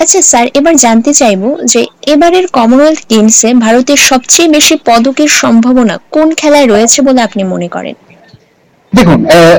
আচ্ছা স্যার, এবার জানতে চাইবো যে এবারের কমনওয়েলথ গেমসে ভারতের সবচেয়ে বেশি পদকের সম্ভাবনা কোন খেলায় রয়েছে বলে আপনি মনে করেন? দেখুন,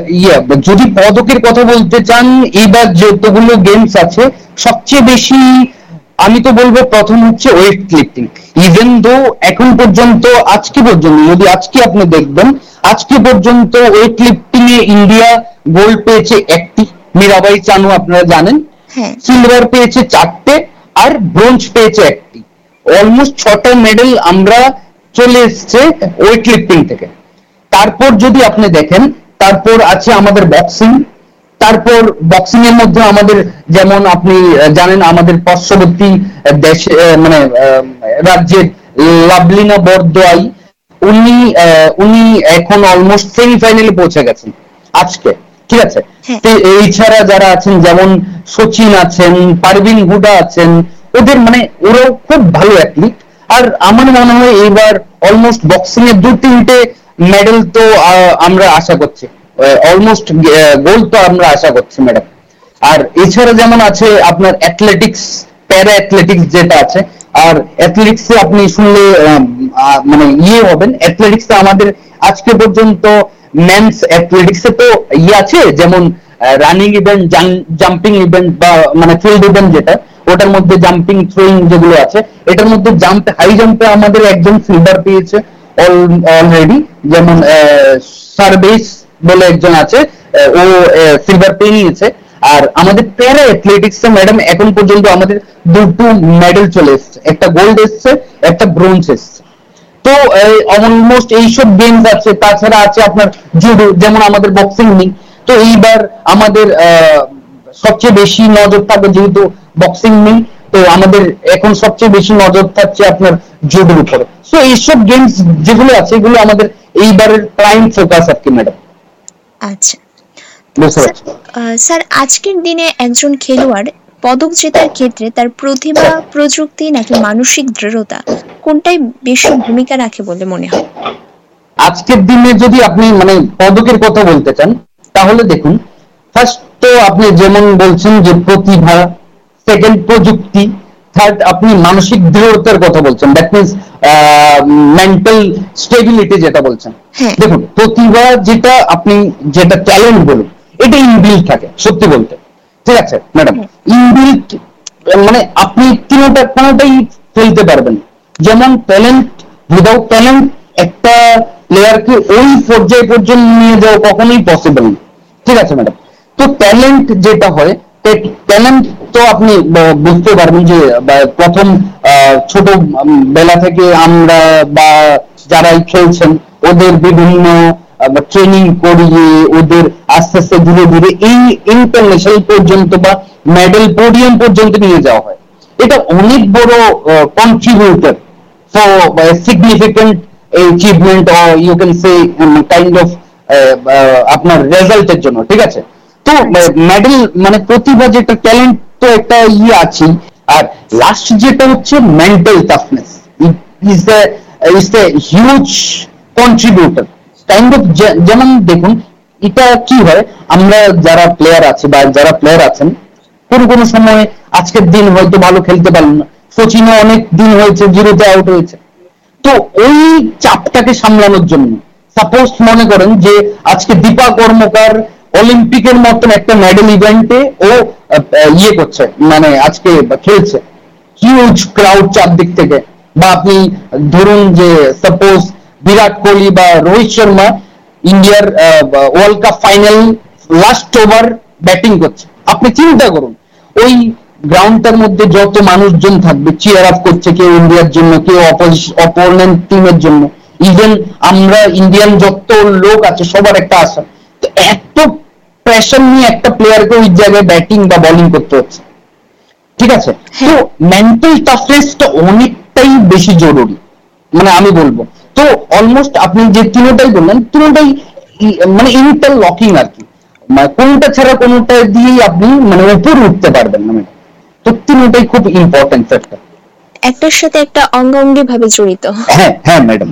যদি পদকের কথা বলতে চান, এইবার যতগুলো গেমস আছে সবচেয়ে বেশি আমি তো বলবো প্রথম হচ্ছে ওয়েট লিফটিং। ইভেন দো এখন পর্যন্ত, আজকে পর্যন্ত যদি আজকে আপনি দেখবেন, আজকে পর্যন্ত ওয়েট লিফটিং এ ইন্ডিয়া গোল্ড পেয়েছে একটি, মীরাবাই চানু আপনারা জানেন, হ্যাঁ। সিলভার পেয়েছে 4টে, আর ব্রোঞ্জ পেয়েছে একটি। অলমোস্ট 6টা মেডেল আমরা চলে এসছে ওয়েট লিফটিং থেকে। তারপর যদি আপনি দেখেন, তারপর আছে আমাদের বক্সিং। তারপর বক্সিং এর মধ্যে আমাদের, যেমন আপনি জানেন, আমাদের পার্শ্ববর্তী দেশ, মানে রাজ্যের লাভলিনা বরদোয়াই, উনি উনি এখন অলমোস্ট সেমিফাইনালে পৌঁছে গেছেন আজকে। ঠিক আছে। হ্যাঁ। তো এই ছাড়া যারা আছেন, যেমন সচিন আছেন, পারভিন হুডা আছেন, ওদের মানে ওরাও খুব ভালো অ্যাথলিট। আর আমার মনে হয় এবার অলমোস্ট বক্সিং এর 2-3টে মেডেল তো আমরা আশা করছি, অলমোস্ট গোল্ড তো আমরা আশা করছি ম্যাডাম। আর এছাড়া যেমন আছে আপনার অ্যাথলেটিক্স, প্যারা অ্যাথলেটিক্স যেটা আছে। আর অ্যাথলেটিক্স এ আপনি শুনলে মানে হবেন, অ্যাথলেটিক্স এ আমাদের আজকে পর্যন্ত মেন্স অ্যাথলেটিক্স এ তো আছে, যেমন রানিং ইভেন্ট, জাম্পিং ইভেন্ট, বা মানে ফিল্ড ইভেন্ট যেটা, ওটার মধ্যে জাম্পিং, থ্রোয়িং যেগুলো আছে, এটার মধ্যে জাম্প, হাই জাম্পে আমাদের একজন সিলভার পেয়েছে অলরেডি, যেমন সার্ভিস বলে একজন আছে, ও সিলভার পেয়ে নিয়েছে। আর আমাদের প্যারা অ্যাথলেটিক্স এ ম্যাডাম এখন পর্যন্ত আমাদের 2টো মেডেল চলে এসছে, একটা গোল্ড এসছে, একটা ব্রোঞ্জ এসছে। তো অলমোস্ট এইসব গেমস আছে। তাছাড়া আছে আপনার জুডো, যেমন আমাদের বক্সিং নেই। তো এইবার আমাদের সবচেয়ে বেশি নজর থাকবে, যেহেতু বক্সিং নেই, তো আমাদের এখন সবচেয়ে বেশি নজর থাকছে আপনার জুডোর উপরে। তো এইসব গেমস যেগুলো আছে, এগুলো আমাদের এইবারের প্রাইম ফোকাস আর কি ম্যাডাম। আচ্ছা বুঝতে স্যার, পারছি। স্যার আজকের দিনে একজন খেলোয়াড় পদক জেতার ক্ষেত্রে তার প্রতিভা, প্রযুক্তি নাকি মানসিক দৃঢ়তা কোনটাই বেশি ভূমিকা রাখে বলে মনে হয়? আজকের দিনে যদি আপনি মানে পদকের কথা বলতে চান, তাহলে দেখুন, ফার্স্ট তো আপনি যেমন বলছেন যে প্রতিভা, সেকেন্ড প্রযুক্তি, থার্ড আপনি মানসিক দৃঢ়তার কথা বলছেন, দ্যাট মিনস মেন্টাল স্টেবিলিটি যেটা বলছেন। হ্যাঁ। দেখুন, প্রতিভা যেটা আপনি, যেটা ট্যালেন্ট বলুন, এটা ইনবিল্ট থাকে সত্যি বলতে। ঠিক আছে ম্যাডাম, হ্যাঁ। ইনবিল্ট মানে আপনি কোনোটাই ফেলতে পারবেন। যেমন ট্যালেন্ট, উইদাউট ট্যালেন্ট একটা প্লেয়ারকে ওই পর্যায়ে পর্যন্ত নিয়ে যাওয়া কখনোই পসিবল না। ঠিক আছে ম্যাডাম। তো ট্যালেন্ট যেটা হয়, ট্যালেন্ট তো আপনি বুঝতে পারবেন যে প্রথম ছোট বেলা থেকে আমরা বা যারাই খেলছেন, ওদের বিভিন্ন ট্রেনিং করিয়ে ওদের আস্তে আস্তে ধীরে ধীরে এই ইন্টারন্যাশনাল পর্যন্ত বা মেডেল পোডিয়াম পর্যন্ত নিয়ে যাওয়া হয়। এটা অনেক বড় contributor for significant achievement, or you can say kind of আপনার রেজাল্টের জন্য। ঠিক আছে। তো মেডেল মানে প্রতিভা যেটা, ট্যালেন্ট তো একটা আছে। আর লাস্ট যেটা হচ্ছে mental toughness, is the huge contributor kind of. যেমন দেখুন, এটা কি হয়, আমরা যারা প্লেয়ার আছে বা যারা প্লেয়ার আছেন, কোনো সময় আজকের দিন হয়তো ভালো খেলতে পারলেন না, সচিনও অনেক দিন হয়েছে জিরোতে আউট হয়েছে। তো ওই চাপটাকে সামলানোর জন্য, সাপোজ মনে করেন যে আজকে দীপা কর্মকার অলিম্পিকের মতন একটা মেডেল ইভেন্টে ও করছে, মানে আজকে খেলছে, হিউজ ক্রাউড চারদিক থেকে, বা আপনি ধরুন যে সাপোজ বিরাট কোহলি বা রোহিত শর্মা ইন্ডিয়ার world cup final last over batting করছে, আপনি চিন্তা করুন ওই গ্রাউন্ডটার মধ্যে যত মানুষজন থাকবে, চিয়ার আপ করছে, কেউ ইন্ডিয়ার জন্য, কেউ অপোনেন্ট টিমের জন্য, ইভেন আমরা ইন্ডিয়ান যত লোক আছে সবার একটা আশা। তো এত প্রেশার নিয়ে একটা প্লেয়ারকে ওই জায়গায় ব্যাটিং বা বোলিং করতে হচ্ছে। ঠিক আছে। তো মেন্টাল টাফনেসটা অনেকটাই বেশি জরুরি, মানে আমি বলবো। তো অলমোস্ট আপনি যে তিনটাই বললেন, তিনটাই মানে ইন্টারলকিং আর কি, মানে কোনটা ছাড়া কোনটা দিয়েই আপনি মানে উপরে উঠতে পারবেন না। তো তিনটাই খুব ইম্পর্টেন্ট ফ্যাক্টর, একটার সাথে একটা অঙ্গাঙ্গি ভাবে জড়িত। হ্যাঁ হ্যাঁ ম্যাডাম।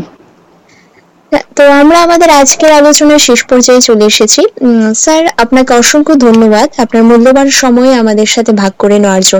তো আমরা আমাদের আজকের আলোচনার শেষ পর্যায়ে চলে এসেছি। স্যার আপনাকে অসংখ্য ধন্যবাদ আপনার মূল্যবান সময় আমাদের সাথে ভাগ করে নেওয়ার জন্য।